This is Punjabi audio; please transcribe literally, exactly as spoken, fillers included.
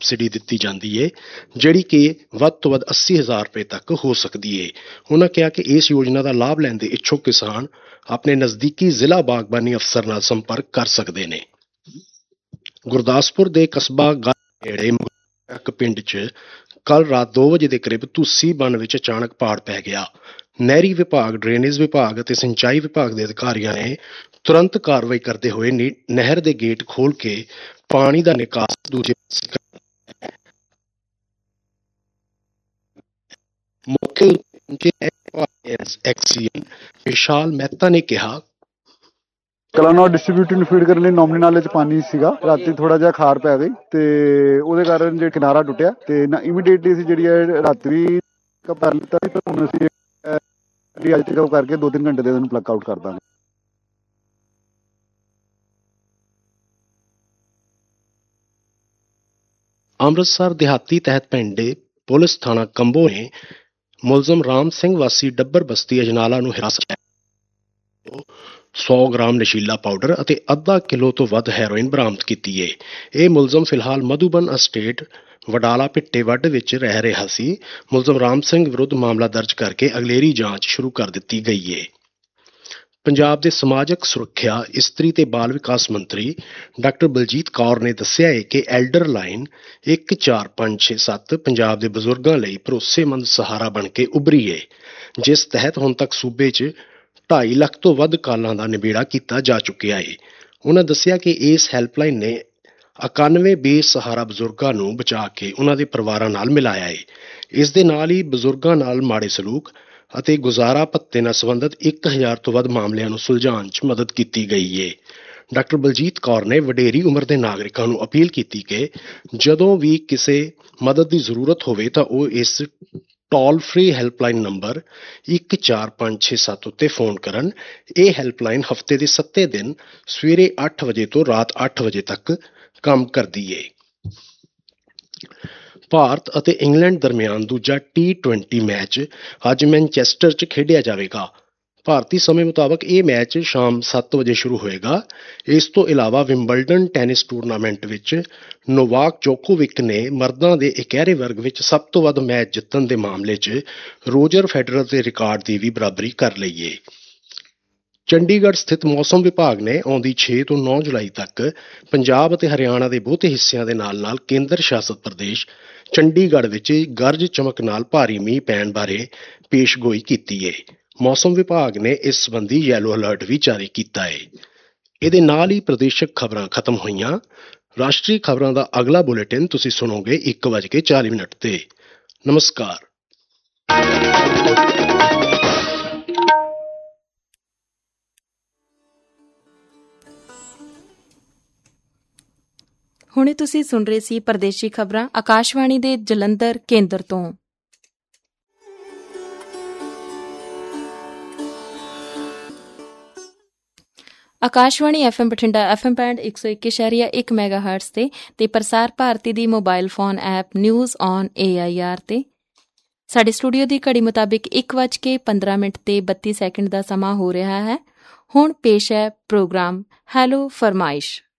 ਸਬਸਿਡੀ ਦਿੱਤੀ ਜਾਂਦੀ ਹੈ, ਜਿਹੜੀ ਕਿ ਵੱਧ ਤੋਂ ਵੱਧ ਅੱਸੀ ਹਜ਼ਾਰ ਰੁਪਏ ਤੱਕ ਹੋ ਸਕਦੀ ਹੈ। ਉਹਨਾਂ ਕਿਹਾ ਕਿ ਇਸ ਯੋਜਨਾ ਦਾ ਲਾਭ ਲੈਣ ਦੇ ਇੱਛੁਕ ਕਿਸਾਨ ਆਪਣੇ ਨਜ਼ਦੀਕੀ ਜ਼ਿਲ੍ਹਾ ਬਾਗਬਾਨੀ ਅਫਸਰ ਨਾਲ ਸੰਪਰਕ ਕਰ ਸਕਦੇ ਨੇ। ਗੁਰਦਾਸਪੁਰ ਦੇ ਕਸਬਾ ਨੇੜੇ ਇੱਕ ਪਿੰਡ 'ਚ ਕੱਲ ਰਾਤ ਦੋ ਵਜੇ ਦੇ ਕਰੀਬ ਧੂਸੀ ਬੰਨ ਵਿੱਚ ਅਚਾਨਕ ਪਾੜ ਪੈ ਗਿਆ। ਨਹਿਰੀ ਵਿਭਾਗ, ਡਰੇਨੇਜ ਵਿਭਾਗ ਅਤੇ ਸਿੰਚਾਈ ਵਿਭਾਗ ਦੇ ਅਧਿਕਾਰੀਆਂ ਨੇ ਤੁਰੰਤ ਕਾਰਵਾਈ ਕਰਦੇ ਹੋਏ ਨਹਿਰ ਦੇ ਗੇਟ ਖੋਲ੍ਹ ਕੇ ਪਾਣੀ ਦਾ ਨਿਕਾਸ ਦੂਜੇ ਪਾਸੇ ਮੌਕੇ ਐਕਸੀਐਨ ਵਿਸ਼ਾਲ ਮਹਿਤਾ ਨੇ ਕਿਹਾ, ਕਲਾਨੌਰ ਡਿਸਟ੍ਰੀਬਿਊਟਰ ਨੂੰ ਫੀਡ ਕਰਨ ਲਈ ਨੋਮਨੀ ਨਾਲੇ 'ਚ ਪਾਣੀ ਸੀਗਾ। ਰਾਤੀ ਥੋੜਾ ਜਿਹਾ ਖਾਰ ਪੈ ਗਈ ਤੇ ਉਹਦੇ ਕਾਰਨ ਜਿਹੜਾ ਕਿਨਾਰਾ ਟੁੱਟਿਆ ਤੇ ਨਾ ਇਮੀਡੀਏਟਲੀ ਅਸੀਂ ਜਿਹੜੀ ਹੈ ਰਾਤੀ ਕਰ ਲਿੱਤਾ ਸੀ, ਪਰ ਹੁਣ ਅਸੀਂ ਅੱਜ ਤੱਕ ਕਰਕੇ ਦੋ ਤਿੰਨ ਘੰਟੇ ਦੇ ਉਹਨੂੰ ਪਲੱਗ ਆਊਟ ਕਰ ਦਾਂਗੇ। ਅੰਮ੍ਰਿਤਸਰ ਦਿਹਾਤੀ ਤਹਿਤ ਪਿੰਡ ਪੁਲਿਸ ਥਾਣਾ ਕੰਬੋ ਨੇ ਮੁਲਜ਼ਮ ਰਾਮ ਸਿੰਘ ਵਾਸੀ ਡੱਬਰ ਬਸਤੀ ਅਜਨਾਲਾ ਨੂੰ ਹਿਰਾਸਤ ਸੌ ਗ੍ਰਾਮ ਨਸ਼ੀਲਾ ਪਾਊਡਰ ਅਤੇ ਅੱਧਾ ਕਿਲੋ ਤੋਂ ਵੱਧ ਹੈਰੋਇਨ ਬਰਾਮਦ ਕੀਤੀ ਹੈ। ਇਹ ਮੁਲਜ਼ਮ ਫਿਲਹਾਲ ਮਧੂਬਨ ਅਸਟੇਟ ਵਡਾਲਾ ਭਿੱਟੇਵੱਡ ਵਿੱਚ ਰਹਿ ਰਿਹਾ ਸੀ। ਮੁਲਜ਼ਮ ਰਾਮ ਸਿੰਘ ਵਿਰੁੱਧ ਮਾਮਲਾ ਦਰਜ ਕਰਕੇ ਅਗਲੇਰੀ ਜਾਂਚ ਸ਼ੁਰੂ ਕਰ ਦਿੱਤੀ ਗਈ ਹੈ। ਪੰਜਾਬ ਦੇ ਸਮਾਜਿਕ ਸੁਰੱਖਿਆ, ਇਸਤਰੀ ਤੇ ਬਾਲ ਵਿਕਾਸ ਮੰਤਰੀ ਡਾਕਟਰ ਬਲਜੀਤ ਕੌਰ ਨੇ ਦੱਸਿਆ ਹੈ ਕਿ ਐਲਡਰ ਲਾਈਨ ਇੱਕ ਚਾਰ ਪੰਜ ਛੇ ਸੱਤ ਪੰਜਾਬ ਦੇ ਬਜ਼ੁਰਗਾਂ ਲਈ ਭਰੋਸੇਮੰਦ ਸਹਾਰਾ ਬਣ ਕੇ ਉੱਭਰੀ ਹੈ, ਜਿਸ ਤਹਿਤ ਹੁਣ ਤੱਕ ਸੂਬੇ 'ਚ ਢਾਈ ਲੱਖ ਤੋਂ ਵੱਧ ਕਾਲਾਂ ਦਾ ਨਿਬੇੜਾ ਕੀਤਾ ਜਾ ਚੁੱਕਿਆ ਹੈ। ਉਹਨਾਂ ਦੱਸਿਆ ਕਿ ਇਸ ਹੈਲਪਲਾਈਨ ਨੇ ਇਕਾਨਵੇਂ ਬੇਸਹਾਰਾ ਬਜ਼ੁਰਗਾਂ ਨੂੰ ਬਚਾ ਕੇ ਉਹਨਾਂ ਦੇ ਪਰਿਵਾਰਾਂ ਨਾਲ ਮਿਲਾਇਆ ਹੈ। ਇਸ ਦੇ ਨਾਲ ਹੀ ਬਜ਼ੁਰਗਾਂ ਨਾਲ ਮਾੜੇ ਸਲੂਕ ਅਤੇ ਗੁਜ਼ਾਰਾ ਭੱਤੇ ਨਾਲ ਸੰਬੰਧਿਤ ਇੱਕ ਹਜ਼ਾਰ ਤੋਂ ਵੱਧ ਮਾਮਲਿਆਂ ਨੂੰ ਸੁਲਝਾਉਣ 'ਚ ਮਦਦ ਕੀਤੀ ਗਈ ਹੈ। ਡਾਕਟਰ ਬਲਜੀਤ ਕੌਰ ਨੇ ਵਡੇਰੀ ਉਮਰ ਦੇ ਨਾਗਰਿਕਾਂ ਨੂੰ ਅਪੀਲ ਕੀਤੀ ਕਿ ਜਦੋਂ ਵੀ ਕਿਸੇ ਮਦਦ ਦੀ ਜ਼ਰੂਰਤ ਹੋਵੇ ਤਾਂ ਉਹ ਇਸ ਟੋਲ ਫ੍ਰੀ ਹੈਲਪਲਾਈਨ ਨੰਬਰ ਇੱਕ ਚਾਰ ਪੰਜ ਛੇ ਸੱਤ ਉੱਤੇ ਫੋਨ ਕਰਨ। ਇਹ ਹੈਲਪਲਾਈਨ ਹਫ਼ਤੇ ਦੇ ਸੱਤੇ ਦਿਨ ਸਵੇਰੇ ਅੱਠ ਵਜੇ ਤੋਂ ਰਾਤ ਅੱਠ ਵਜੇ ਤੱਕ ਕੰਮ ਕਰਦੀ ਹੈ। ਭਾਰਤ ਅਤੇ ਇੰਗਲੈਂਡ ਦਰਮਿਆਨ ਦੂਜਾ ਟੀ ਟਵੈਂਟੀ ਮੈਚ ਅੱਜ ਮੈਨਚੈਸਟਰ 'ਚ ਖੇਡਿਆ ਜਾਵੇਗਾ। ਭਾਰਤੀ ਸਮੇਂ ਮੁਤਾਬਕ ਇਹ ਮੈਚ ਸ਼ਾਮ ਸੱਤ ਵਜੇ ਸ਼ੁਰੂ ਹੋਏਗਾ। ਇਸ ਤੋਂ ਇਲਾਵਾ ਵਿੰਬਲਡਨ ਟੈਨਿਸ ਟੂਰਨਾਮੈਂਟ ਵਿੱਚ ਨੋਵਾਕ ਜੋਕੋਵਿਕ ਨੇ ਮਰਦਾਂ ਦੇ ਇਕਹਿਰੇ ਵਰਗ ਵਿੱਚ ਸਭ ਤੋਂ ਵੱਧ ਮੈਚ ਜਿੱਤਣ ਦੇ ਮਾਮਲੇ 'ਚ ਰੋਜਰ ਫੈਡਰਰ ਦੇ ਰਿਕਾਰਡ ਦੀ ਵੀ ਬਰਾਬਰੀ ਕਰ ਲਈ ਹੈ। ਚੰਡੀਗੜ੍ਹ ਸਥਿਤ ਮੌਸਮ ਵਿਭਾਗ ਨੇ ਆਉਂਦੀ ਛੇ ਤੋਂ ਨੌਂ ਜੁਲਾਈ ਤੱਕ ਪੰਜਾਬ ਅਤੇ ਹਰਿਆਣਾ ਦੇ ਬਹੁਤੇ ਹਿੱਸਿਆਂ ਦੇ ਨਾਲ ਨਾਲ ਕੇਂਦਰ ਸ਼ਾਸਤ ਪ੍ਰਦੇਸ਼ ਚੰਡੀਗੜ੍ਹ ਵਿੱਚ ਗਰਜ ਚਮਕ ਨਾਲ ਭਾਰੀ ਮੀਂਹ ਪੈਣ ਬਾਰੇ ਪੇਸ਼ਗੋਈ ਕੀਤੀ ਹੈ। ਮੌਸਮ ਵਿਭਾਗ ਨੇ ਇਸ ਸੰਬੰਧੀ ਯੈਲੋ ਅਲਰਟ ਵੀ ਜਾਰੀ ਕੀਤਾ ਹੈ। ਇਹਦੇ ਨਾਲ ਹੀ ਪ੍ਰਦੇਸ਼ਕ ਖਬਰਾਂ ਖਤਮ ਹੋਈਆਂ। ਰਾਸ਼ਟਰੀ ਖਬਰਾਂ ਦਾ ਅਗਲਾ ਬੁਲੇਟਿਨ ਤੁਸੀਂ ਸੁਣੋਗੇ ਇੱਕ ਵੱਜ ਕੇ ਚਾਲੀ ਮਿੰਟ ਤੇ। ਨਮਸਕਾਰ। ਹੁਣੇ ਤੁਸੀਂ ਸੁਣ ਰਹੇ ਸੀ ਪਰਦੇਸ਼ੀ ਖਬਰਾਂ ਆਕਾਸ਼ਵਾਣੀ ਦੇ ਜਲੰਧਰ ਕੇਂਦਰ ਤੋਂ। Akashvani F M Bathinda F M band ਇੱਕ ਸੌ ਇੱਕ ਇਸ਼ਾਰੀਆ ਇੱਕ ਮੈਗਾ ਹਰਟਸ ਤੇ ਤੇ ਪ੍ਰਸਾਰ ਭਾਰਤੀ ਦੀ mobile phone app news on A I R ਤੇ। ਸਾਡੇ ਸਟੂਡੀਓ ਦੀ ਘੜੀ ਮੁਤਾਬਿਕ ਇੱਕ ਵੱਜ ਕੇ ਪੰਦਰਾਂ ਮਿੰਟ ਤੇ ਬੱਤੀ ਸੈਕਿੰਡ ਦਾ ਸਮਾਂ ਹੋ ਰਿਹਾ ਹੈ। ਹੁਣ ਪੇਸ਼ ਹੈ ਪ੍ਰੋਗਰਾਮ ਹੈਲੋ ਫਰਮਾਇਸ਼।